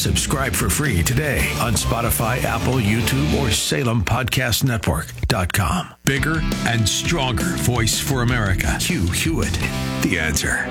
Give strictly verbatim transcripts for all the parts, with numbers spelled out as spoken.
Subscribe for free today on Spotify, Apple, YouTube, or Salem Podcast Network dot com. Bigger and stronger voice for America. Hugh Hewitt, The Answer.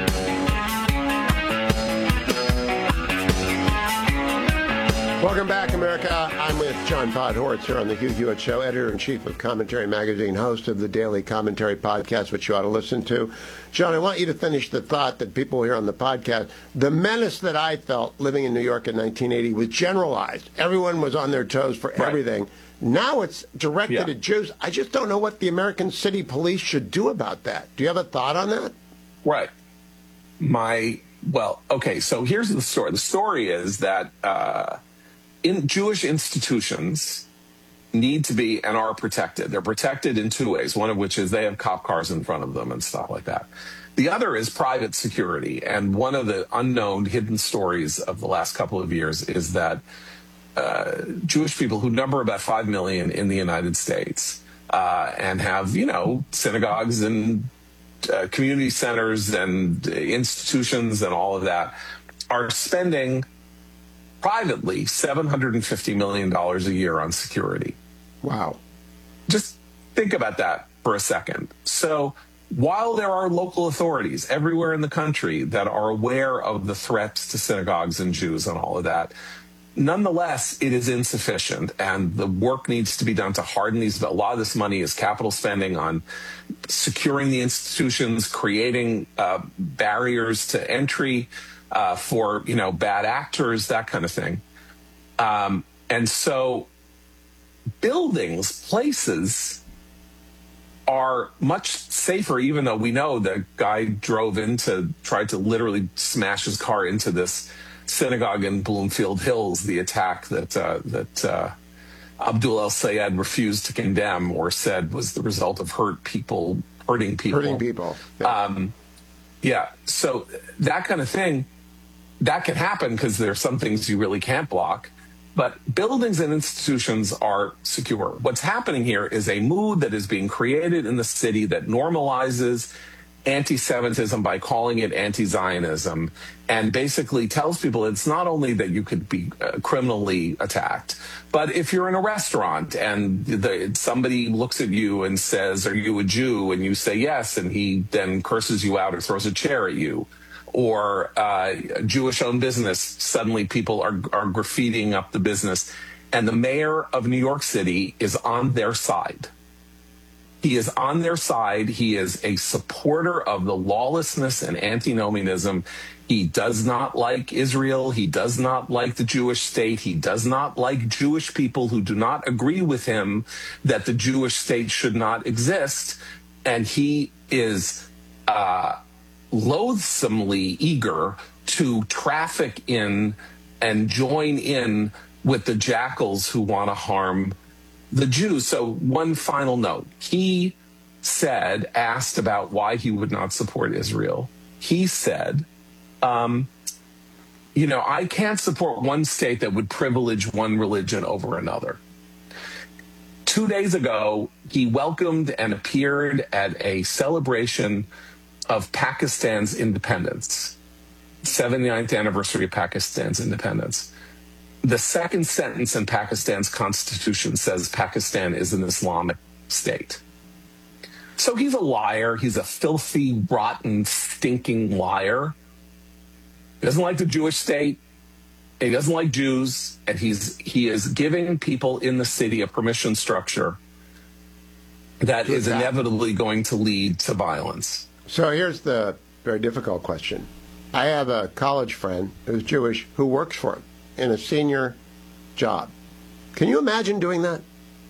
Welcome back, America. I'm with John Podhoretz here on the Hugh Hewitt Show, editor-in-chief of Commentary Magazine, host of the Daily Commentary Podcast, which you ought to listen to. John, I want you to finish the thought that people hear on the podcast. The menace that I felt living in New York in nineteen eighty was generalized. Everyone was on their toes for Right. everything. Now it's directed Yeah. at Jews. I just don't know what the American city police should do about that. Do you have a thought on that? Right. My, well, okay, so here's the story. The story is that uh, in Jewish institutions need to be and are protected. They're protected in two ways, one of which is they have cop cars in front of them and stuff like that. The other is private security. And one of the unknown hidden stories of the last couple of years is that uh, Jewish people, who number about five million in the United States, uh, and have, you know, synagogues and uh, community centers and institutions and all of that, are spending privately seven hundred fifty million dollars a year on security. Wow. Just think about that for a second. So while there are local authorities everywhere in the country that are aware of the threats to synagogues and Jews and all of that, nonetheless, it is insufficient, and the work needs to be done to harden these. A lot of this money is capital spending on securing the institutions, creating uh, barriers to entry uh, for, you know, bad actors, that kind of thing. Um, and so buildings, places are much safer, even though we know the guy drove into, tried to literally smash his car into this synagogue in Bloomfield Hills, the attack that uh, that uh, Abdul El-Sayed refused to condemn, or said was the result of hurt people, hurting people. Hurting people. Yeah. Um, yeah. So that kind of thing, that can happen because there are some things you really can't block. But buildings and institutions are secure. What's happening here is a mood that is being created in the city that normalizes anti-Semitism by calling it anti-Zionism, and basically tells people it's not only that you could be uh, criminally attacked, but if you're in a restaurant and the, somebody looks at you and says, "Are you a Jew?" and you say yes, and he then curses you out or throws a chair at you, or uh, a Jewish-owned business, suddenly people are, are graffitiing up the business, and the mayor of New York City is on their side. He is on their side. He is a supporter of the lawlessness and antinomianism. He does not like Israel. He does not like the Jewish state. He does not like Jewish people who do not agree with him that the Jewish state should not exist. And he is uh, loathsomely eager to traffic in and join in with the jackals who want to harm the Jews. So one final note. He said, asked about why he would not support Israel. He said, um, you know, I can't support one state that would privilege one religion over another. Two days ago, he welcomed and appeared at a celebration of Pakistan's independence, seventy-ninth anniversary of Pakistan's independence. The second sentence in Pakistan's constitution says Pakistan is an Islamic state. So he's a liar. He's a filthy, rotten, stinking liar. He doesn't like the Jewish state. He doesn't like Jews. And he's he is giving people in the city a permission structure that is inevitably going to lead to violence. So here's the very difficult question. I have a college friend who's Jewish who works for him in a senior job. Can you imagine doing that?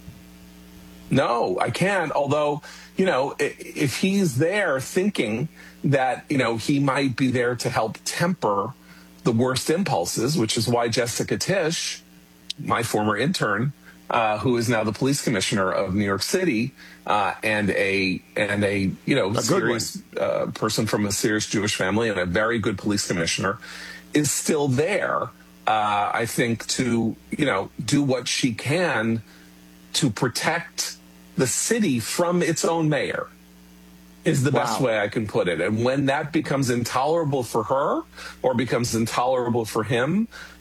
No, I can't. Although, you know, if he's there thinking that, you know, he might be there to help temper the worst impulses, which is why Jessica Tisch, my former intern, uh, who is now the police commissioner of New York City, uh, and a and a you know a serious uh, person from a serious Jewish family and a very good police commissioner, is still there. Uh, I think to, you know, do what she can to protect the city from its own mayor is the Wow. best way I can put it. And when that becomes intolerable for her or becomes intolerable for him,